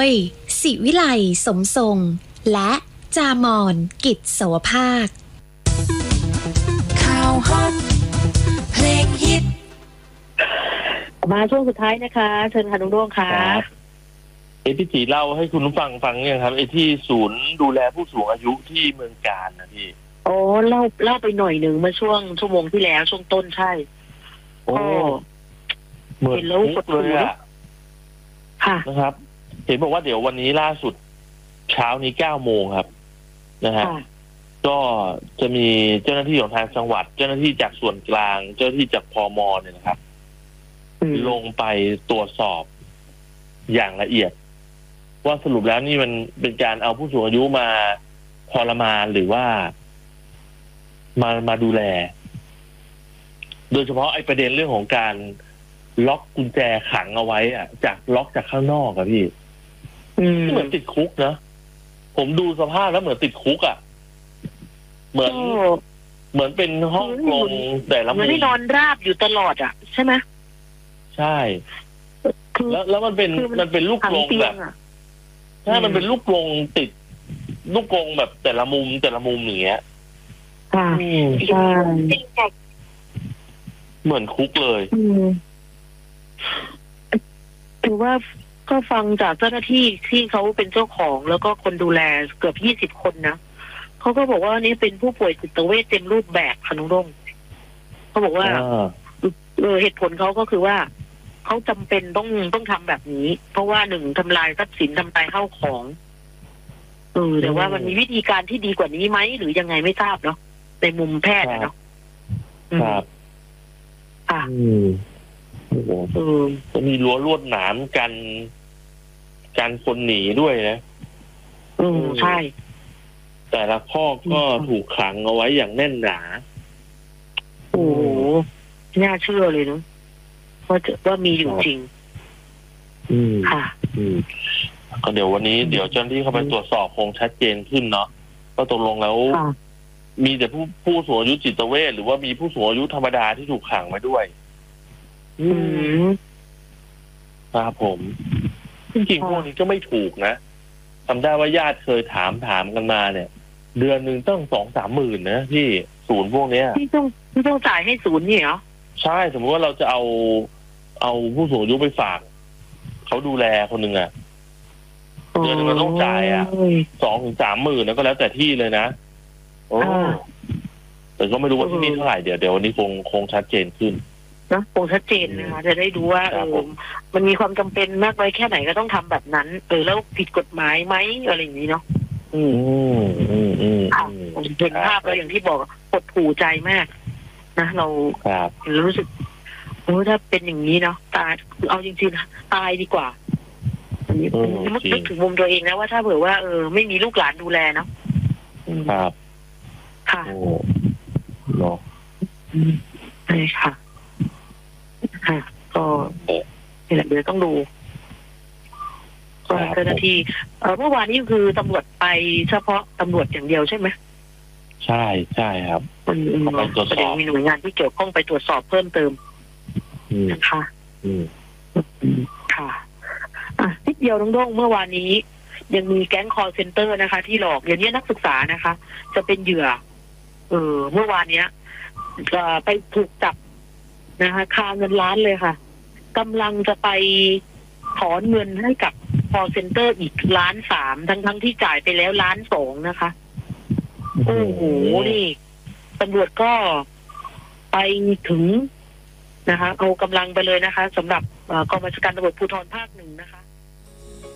ยศิวิไลสมทรงและจามอนกิจโสภาคข่าวฮอตเพลงฮิตมาช่วงสุดท้ายนะคะเชิญค่ะน้องโด่งค่ะพี่จีเล่าให้คุณผู้ฟังฟังเนี่ยครับที่ศูนย์ดูแลผู้สูงอายุที่เมืองกาญนะพี่โอ้เล่าไปหน่อยหนึ่งเมื่อช่วงชั่วโมงที่แล้วช่วงต้นใช่โอ้เหมือนแล้วกดเลยอะค่ะนะครับเห็นบอกว่าเดี๋ยววันนี้ล่าสุดเช้านี้9 โมงครับนะฮะก็จะมีเจ้าหน้าที่ของทางจังหวัดเจ้าหน้าที่จากส่วนกลางเจ้าหน้าที่จากพม.เนี่ยนะครับลงไปตรวจสอบอย่างละเอียดว่าสรุปแล้วนี่มันเป็นการเอาผู้สูงอายุมาทรมานหรือว่ามาดูแลโดยเฉพาะไอ้ประเด็นเรื่องของการล็อกกุญแจขังเอาไว้อะจากล็อกจากข้างนอกอะพี่เหมือนติดคุกนะผมดูสภาพแล้วเหมือนติดคุกอะเหมือนเป็นห้องกลมแต่ละมุมมันไม่นอนราบอยู่ตลอดอะใช่ไหมใช่แล้วมันเป็นลูกกลงแบบใช่มันเป็นลูกกลงติดลูกกลงแบบแต่ละมุมอย่างเงี้ยใช่เหมือนคุกเลยถือว่าก็ฟังจากเจ้าหน้าที่ที่เขาเป็นเจ้าของแล้วก็คนดูแลเกือบ20 คนนะเขาก็บอกว่านี่เป็นผู้ป่วยจิตเวชเต็มรูปแบบค่ะน้องร่มเขาบอกว่าเหตุผลเขาก็คือว่าเขาจำเป็นต้องทำแบบนี้เพราะว่า1ทำลายทรัพย์สินทำลายข้าวของแต่ว่ามันมีวิธีการที่ดีกว่านี้ไหมหรือยังไงไม่ทราบเนาะในมุมแพทย์เนาะครับจะมีรั้วลวดหนามกันคนหนีด้วยนะใช่แต่ละข้อก็ถูกขังเอาไว้อย่างแน่นหนาโอ้โหน่าเชื่อเลยเนาะว่ามีอยู่จริงค่ะก็เดี๋ยววันนี้เดี๋ยวเจ้าหน้าที่เข้าไปตรวจสอบคงชัดเจนขึ้นเนาะว่าตกลงแล้วมีแต่ผู้สูงอายุจิตเวชหรือว่ามีผู้สูงอายุธรรมดาที่ถูกขังไว้ด้วยครับผมจริงๆพวกนี้ก็ไม่ถูกนะทำได้ว่าญาติเคยถามกันมาเนี่ยเดือนหนึ่งต้อง2-3 หมื่นนะที่ศูนย์พวกนี้ที่ต้องจ่ายให้ศูนย์นี่เหรอใช่สมมติว่าเราจะเอาผู้สูงอายุไปฝากเขาดูแลคนหนึ่งอ่ะเดือนหนึ่งเราต้องจ่าย2-3 หมื่นนะก็แล้วแต่ที่เลยนะแต่ก็ไม่รู้ว่าที่นี่เท่าไหร่เดี๋ยววันนี้คงชัดเจนขึ้นนะคงชัดเจนนะคะจะได้ดูว่ามันมีความจำเป็นมากน้อยแค่ไหนก็ต้องทำแบบนั้นแล้วผิดกฎหมายไหมอะไรอย่างนี้เนาะเห็นภาพแล้วอย่างที่บอกหดหู่ใจมากนะเรารู้สึกถ้าเป็นอย่างนี้เนาะตายเอาจริงๆตายดีกว่าอันนี้นึกถึงมุมตัวเองนะว่าถ้าเผื่อว่าไม่มีลูกหลานดูแลเนาะครับค่ะเนาะใช่ค่ะก็นี่แหละเดี๋ยวต้องดูก็เจ้าหน้าที่เมื่อวานนี้คือตำรวจไปเฉพาะตำรวจอย่างเดียวใช่ไหมใช่ครับประเด็นมีหน่วยงานที่เกี่ยวข้องไปตรวจสอบเพิ่มเติมนะคะค่ะนิดเดียวน้องด้งเมื่อวานนี้ยังมีแก๊งคอลเซ็นเตอร์นะคะที่หลอกอย่างนี้นักศึกษานะคะจะเป็นเหยื่อเมื่อวานเนี้ยไปถูกจับนะคะคาเงินล้านเลยค่ะกำลังจะไปถอนเงินให้กับคอลเซ็นเตอร์อีก1.3 ล้านทั้งที่จ่ายไปแล้ว1.2 ล้านนะคะโอ้โหนี่ตำรวจก็ไปถึงนะคะเอากำลังไปเลยนะคะสำหรับกองบัญชาการตำรวจภูธรภาค 1นะคะ